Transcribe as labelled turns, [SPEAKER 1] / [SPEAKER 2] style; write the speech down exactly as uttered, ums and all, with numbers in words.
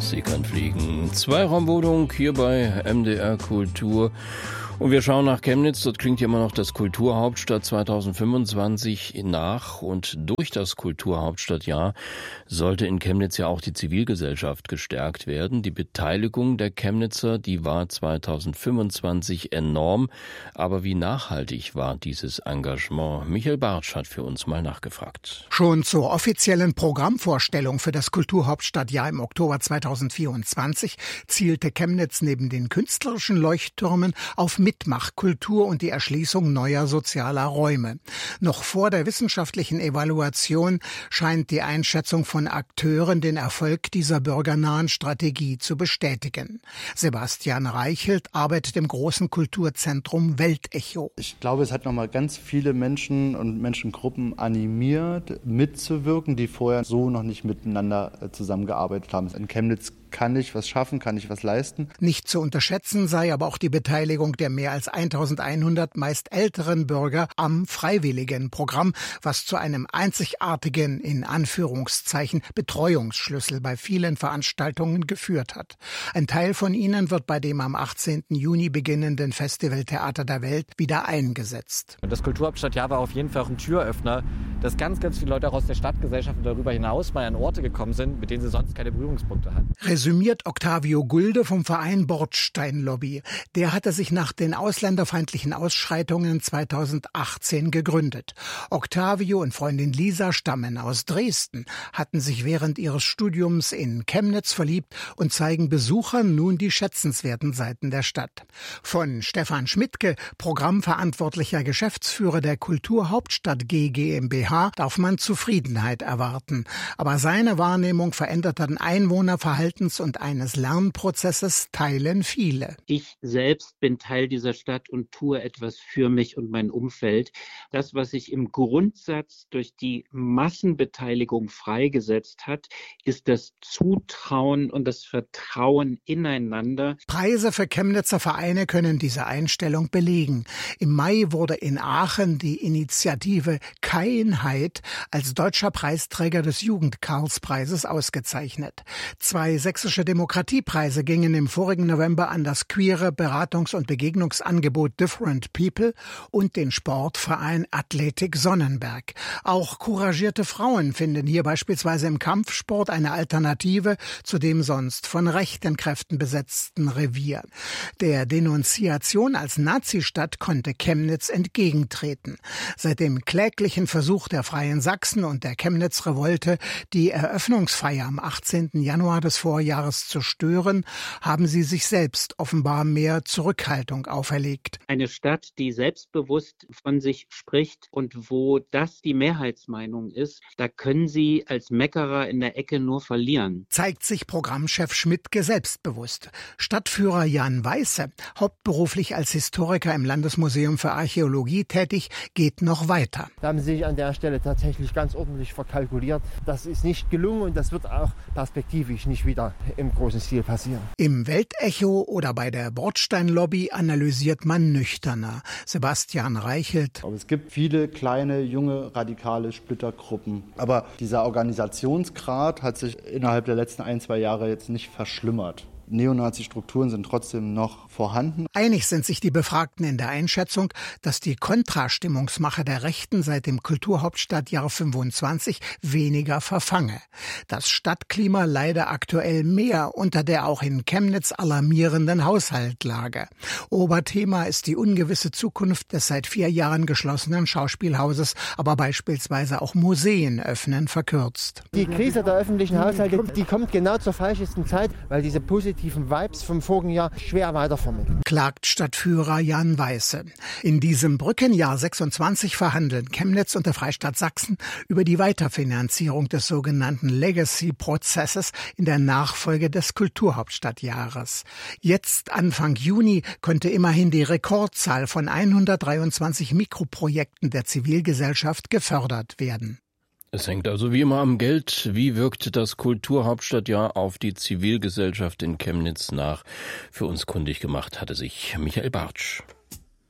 [SPEAKER 1] Sie kann fliegen. Zweiraumwohnung hier bei M D R Kultur. Und wir schauen nach Chemnitz. Dort klingt ja immer noch das Kulturhauptstadt zweitausendfünfundzwanzig nach. Und durch das Kulturhauptstadtjahr sollte in Chemnitz ja auch die Zivilgesellschaft gestärkt werden. Die Beteiligung der Chemnitzer, die war zweitausendfünfundzwanzig enorm. Aber wie nachhaltig war dieses Engagement? Michael Bartsch hat für uns mal nachgefragt.
[SPEAKER 2] Schon zur offiziellen Programmvorstellung für das Kulturhauptstadtjahr im Oktober zweitausendvierundzwanzig zielte Chemnitz neben den künstlerischen Leuchttürmen auf Mitmachkultur und die Erschließung neuer sozialer Räume. Noch vor der wissenschaftlichen Evaluation scheint die Einschätzung von Akteuren den Erfolg dieser bürgernahen Strategie zu bestätigen. Sebastian Reichelt arbeitet im großen Kulturzentrum Weltecho.
[SPEAKER 3] Ich glaube, es hat nochmal ganz viele Menschen und Menschengruppen animiert, mitzuwirken, die vorher so noch nicht miteinander zusammengearbeitet haben. In Chemnitz kann ich was schaffen, kann ich was leisten.
[SPEAKER 2] Nicht zu unterschätzen sei aber auch die Beteiligung der mehr als eintausendeinhundert meist älteren Bürger am Freiwilligenprogramm, was zu einem einzigartigen, in Anführungszeichen, Betreuungsschlüssel bei vielen Veranstaltungen geführt hat. Ein Teil von ihnen wird bei dem am achtzehnten Juni beginnenden Festival Theater der Welt wieder eingesetzt.
[SPEAKER 4] Das Kulturhauptstadtjahr war auf jeden Fall auch ein Türöffner, dass ganz, ganz viele Leute auch aus der Stadtgesellschaft und darüber hinaus mal an Orte gekommen sind, mit denen sie sonst keine Berührungspunkte hatten.
[SPEAKER 2] Resümiert Octavio Gulde vom Verein Bordstein-Lobby. Der hatte sich nach den ausländerfeindlichen Ausschreitungen zweitausendachtzehn gegründet. Octavio und Freundin Lisa stammen aus Dresden, hatten sich während ihres Studiums in Chemnitz verliebt und zeigen Besuchern nun die schätzenswerten Seiten der Stadt. Von Stefan Schmidtke, programmverantwortlicher Geschäftsführer der Kulturhauptstadt G GmbH, darf man Zufriedenheit erwarten. Aber seine Wahrnehmung veränderten Einwohnerverhaltens und eines Lernprozesses teilen viele.
[SPEAKER 5] Ich selbst bin Teil dieser Stadt und tue etwas für mich und mein Umfeld. Das, was sich im Grundsatz durch die Massenbeteiligung freigesetzt hat, ist das Zutrauen und das Vertrauen ineinander.
[SPEAKER 2] Preise für Chemnitzer Vereine können diese Einstellung belegen. Im Mai wurde in Aachen die Initiative Keinheit als deutscher Preisträger des Jugend-Karlspreises ausgezeichnet. Zwei sächsische Demokratiepreise gingen im vorigen November an das queere Beratungs- und Begegnungsangebot Different People und den Sportverein Athletik Sonnenberg. Auch couragierte Frauen finden hier beispielsweise im Kampfsport eine Alternative zu dem sonst von rechten Kräften besetzten Revier. Der Denunziation als Nazistadt konnte Chemnitz entgegentreten. Seit dem kläglichen Versuch der Freien Sachsen und der Chemnitz-Revolte, die Eröffnungsfeier am achtzehnten Januar des Vorjahres zu stören, haben sie sich selbst offenbar mehr Zurückhaltung auferlegt.
[SPEAKER 5] Eine Stadt, die selbstbewusst von sich spricht und wo das die Mehrheitsmeinung ist, da können sie als Meckerer in der Ecke nur verlieren.
[SPEAKER 2] Zeigt sich Programmchef Schmidtke selbstbewusst. Stadtführer Jan Weiße, hauptberuflich als Historiker im Landesmuseum für Archäologie tätig, geht noch weiter.
[SPEAKER 6] Da haben sie sich an der Stelle tatsächlich ganz ordentlich verkalkuliert. Das ist nicht gelungen und das wird auch perspektivisch nicht wieder im großen Stil passieren.
[SPEAKER 2] Im Weltecho oder bei der Bordstein-Lobby analysiert man nüchterner. Sebastian Reichelt.
[SPEAKER 3] Aber es gibt viele kleine, junge, radikale Splittergruppen. Aber dieser Organisationsgrad hat sich innerhalb der letzten ein, zwei Jahre jetzt nicht verschlimmert. Neonazi-Strukturen sind trotzdem noch vorhanden.
[SPEAKER 2] Einig sind sich die Befragten in der Einschätzung, dass die Kontrastimmungsmache der Rechten seit dem Kulturhauptstadtjahr fünfundzwanzig weniger verfange. Das Stadtklima leide aktuell mehr unter der auch in Chemnitz alarmierenden Haushaltlage. Oberthema ist die ungewisse Zukunft des seit vier Jahren geschlossenen Schauspielhauses, aber beispielsweise auch Museen öffnen verkürzt.
[SPEAKER 6] Die Krise der öffentlichen Haushalte, die kommt genau zur falschesten Zeit, weil diese positive positiven Vibes vom vorigen Jahr schwer weitervermitteln.
[SPEAKER 2] Klagt Stadtführer Jan Weiße. In diesem Brückenjahr sechsundzwanzig verhandeln Chemnitz und der Freistaat Sachsen über die Weiterfinanzierung des sogenannten Legacy-Prozesses in der Nachfolge des Kulturhauptstadtjahres. Jetzt, Anfang Juni, konnte immerhin die Rekordzahl von hundertdreiundzwanzig Mikroprojekten der Zivilgesellschaft gefördert werden.
[SPEAKER 1] Es hängt also wie immer am Geld. Wie wirkt das Kulturhauptstadtjahr auf die Zivilgesellschaft in Chemnitz nach? Für uns kundig gemacht hatte sich Michael Bartsch.